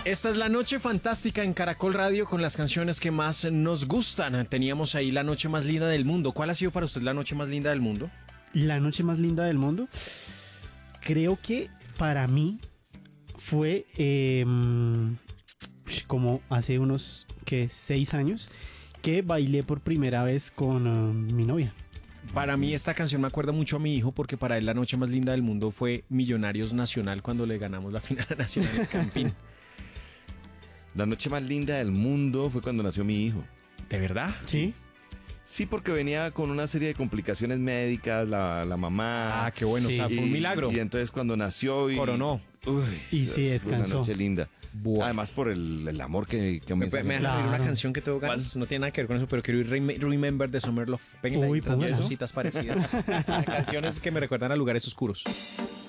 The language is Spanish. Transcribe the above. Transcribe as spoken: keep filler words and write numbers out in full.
Esta es la noche fantástica en Caracol Radio con las canciones que más nos gustan. Teníamos ahí la noche más linda del mundo. ¿Cuál ha sido para usted la noche más linda del mundo? La noche más linda del mundo. Creo que para mí fue eh, como hace unos que seis años que bailé por primera vez con uh, mi novia. Para mí esta canción me acuerda mucho a mi hijo porque para él la noche más linda del mundo fue Millonarios Nacional cuando le ganamos la final nacional en Campín. La noche más linda del mundo fue cuando nació mi hijo. ¿De verdad? Sí. Sí, porque venía con una serie de complicaciones médicas, la, la mamá. Ah, qué bueno, Sí. o sea, fue un Y- milagro. Y entonces cuando nació y... Coronó. Uy, Y sí, fue una descansó. noche linda. Bueno. Además por el, el amor que, que Me, comienza me a deja oír una Claro. canción que tengo ganas. No tiene nada que ver con eso, pero quiero ir Rem- Remember de Summer Love. Péguenle Uy, ahí otras ponga dos eso. cositas parecidas. Canciones que me recuerdan a lugares oscuros.